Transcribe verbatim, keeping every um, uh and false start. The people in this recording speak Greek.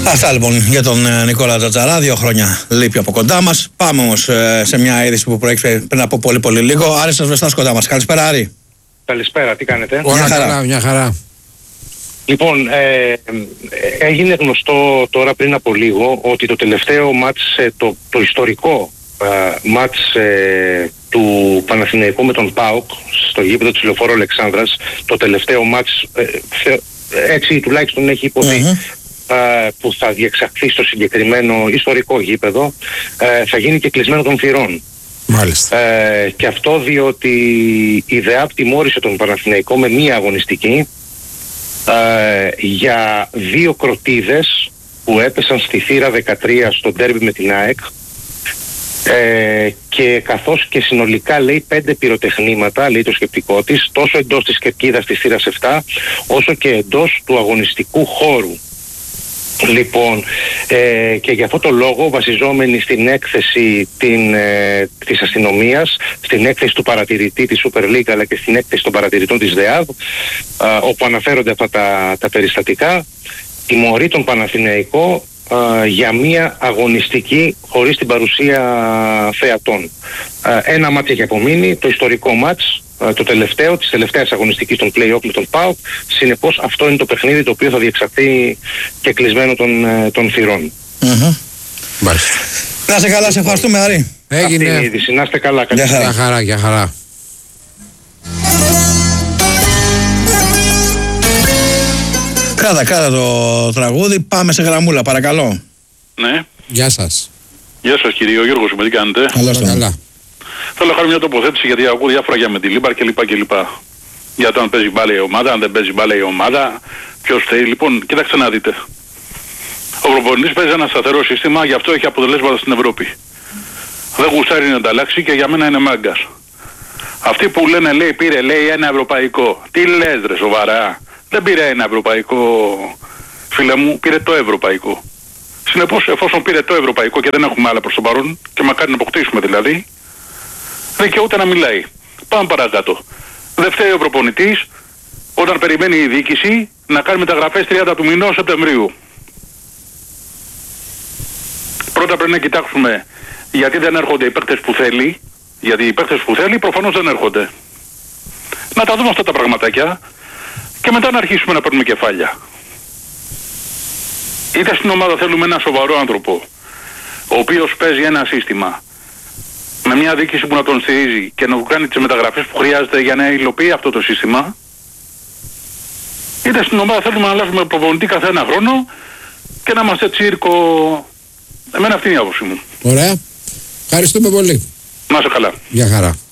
Αυτά λοιπόν για τον ε, Νικόλα Τζατζαρά. Δύο χρόνια λείπει από κοντά μας. Πάμε όμως ε, σε μια είδηση που προέκυψε πριν από πολύ πολύ λίγο. Άρης Ασβεστάς κοντά μας. Καλησπέρα, Άρη. Καλησπέρα, τι κάνετε? Όλα καλά, μια χαρά. Λοιπόν, ε, έγινε γνωστό τώρα πριν από λίγο ότι το τελευταίο μάτς, το, το ιστορικό ε, μάτς ε, του Παναθηναϊκού με τον ΠΑΟΚ στο γήπεδο της Λεωφόρου Αλεξάνδρας, το τελευταίο μάτς, ε, θε, έτσι τουλάχιστον έχει υποθεί, mm-hmm. ε, που θα διεξαχθεί στο συγκεκριμένο ιστορικό γήπεδο, ε, θα γίνει και κλεισμένο των θυρών. Μάλιστα. Ε, και αυτό διότι η ΔΕΑΠ τιμώρησε τον Παναθηναϊκό με μία αγωνιστική ε, για δύο κροτίδες που έπεσαν στη θύρα δεκατρία στο ντέρμπι με την ΑΕΚ, ε, και καθώς και συνολικά λέει πέντε πυροτεχνήματα, λέει το σκεπτικό της, τόσο εντός της κερκίδας της θύρας επτά όσο και εντός του αγωνιστικού χώρου. Λοιπόν, ε, και για αυτό το λόγο, βασιζόμενοι στην έκθεση την, ε, της αστυνομίας, στην έκθεση του παρατηρητή της Super League αλλά και στην έκθεση των παρατηρητών της ΔΕΑΒ, ε, όπου αναφέρονται αυτά τα, τα περιστατικά, τιμωρεί τον Παναθηναϊκό ε, για μία αγωνιστική χωρίς την παρουσία θεατών. Ε, ένα μάτς έχει απομείνει, το ιστορικό μάτς, το τελευταίο, της τελευταίας αγωνιστικής των play-off με τον ΠΑΟΚ. Συνεπώς αυτό είναι το παιχνίδι το οποίο θα διεξαχθεί και κλεισμένο των, των θυρών. Mm-hmm. Να σε καλά, σε ευχαριστούμε, Άρη. Έγινε. Αυτή η είδηση, να είστε καλά. Για χαρά, για χαρά, για χαρά. Κράτα, κράτα το τραγούδι, πάμε σε γραμμούλα, παρακαλώ. Ναι. Γεια σας. Γεια σας κύριε, ο Γιώργος, με τι κάνετε? Καλώς το. Καλά. Θέλω να κάνω μια τοποθέτηση γιατί ακούω διάφορα για Μεντιλίμπαρ κλπ. κλπ. Για το αν παίζει μπάλα η ομάδα, αν δεν παίζει μπάλα η ομάδα, ποιος θέλει. Λοιπόν, κοιτάξτε να δείτε. Ο προπονητής παίζει ένα σταθερό σύστημα, γι' αυτό έχει αποτελέσματα στην Ευρώπη. Δεν γουστάρει να ανταλλάξει και για μένα είναι μάγκας. Αυτοί που λένε, λέει, πήρε, λέει, ένα ευρωπαϊκό. Τι λες ρε, σοβαρά? Δεν πήρε ένα ευρωπαϊκό, φίλε μου, πήρε το ευρωπαϊκό. Συνεπώς, εφόσον πήρε το ευρωπαϊκό και δεν έχουμε άλλα προς το παρόν, και μακάρι να αποκτήσουμε δηλαδή, δεν και ούτε να μιλάει. Πάμε παρακάτω. Δεν φταίει ο προπονητής όταν περιμένει η διοίκηση να κάνει μεταγραφές τριάντα του μηνός Σεπτεμβρίου. Πρώτα πρέπει να κοιτάξουμε γιατί δεν έρχονται οι παίκτες που θέλει, γιατί οι παίκτες που θέλει προφανώς δεν έρχονται. Να τα δούμε αυτά τα πραγματάκια και μετά να αρχίσουμε να παίρνουμε κεφάλια. Είτε στην ομάδα θέλουμε ένα σοβαρό άνθρωπο, ο οποίος παίζει ένα σύστημα, με μια διοίκηση που να τον στηρίζει και να κάνει τις μεταγραφές που χρειάζεται για να υλοποιεί αυτό το σύστημα, είτε στην ομάδα θέλουμε να αλλάζουμε προπονητή κάθε ένα χρόνο και να είμαστε τσίρκο. Εμένα αυτή είναι η άποψη μου. Ωραία. Ευχαριστούμε πολύ. Να είσαι καλά. Γεια χαρά.